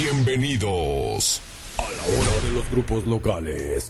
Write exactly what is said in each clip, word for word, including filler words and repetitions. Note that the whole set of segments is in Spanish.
Bienvenidos a la hora de los grupos locales.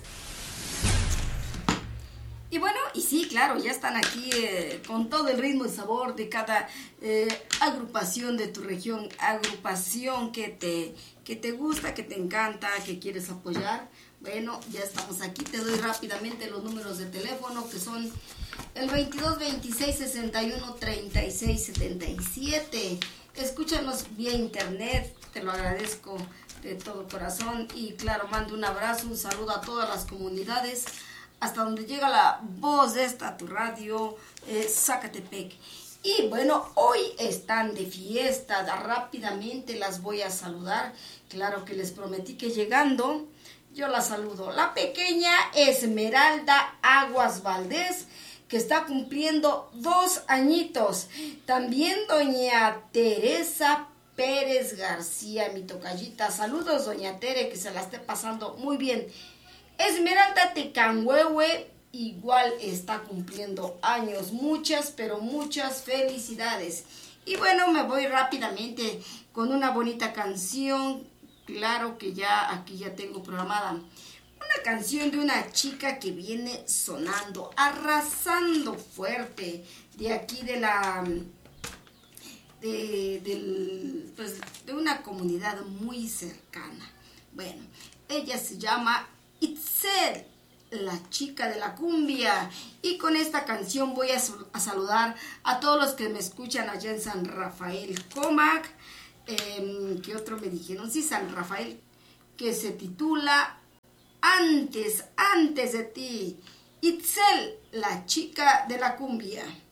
Y bueno, y sí, claro, ya están aquí eh, con todo el ritmo y sabor de cada eh, agrupación de tu región, agrupación que te, que te gusta, que te encanta, que quieres apoyar. Bueno, ya estamos aquí, te doy rápidamente los números de teléfono que son el veintidós veintiséis sesenta y uno treinta y seis setenta y siete. Escúchanos vía internet, te lo agradezco de todo corazón y claro, mando un abrazo, un saludo a todas las comunidades, hasta donde llega la voz de esta tu radio, eh, Zacatepec. Y bueno, hoy están de fiesta, rápidamente las voy a saludar, claro que les prometí que llegando, yo las saludo. La pequeña Esmeralda Aguas Valdés, que está cumpliendo dos añitos. También doña Teresa Pérez García, mi tocallita. Saludos, doña Tere, que se la esté pasando muy bien. Esmeralda Tecanhuehue igual está cumpliendo años. Muchas, pero muchas felicidades. Y bueno, me voy rápidamente con una bonita canción. Claro que ya aquí ya tengo programada una canción de una chica que viene sonando, arrasando fuerte, de aquí de la, de, del, pues, de una comunidad muy cercana. Bueno, ella se llama Itzel, la chica de la cumbia, y con esta canción voy a, a saludar a todos los que me escuchan allá en San Rafael Comac, eh, ¿qué otro me dijeron? Sí, San Rafael, que se titula Antes, antes de ti. Itzel, la chica de la cumbia.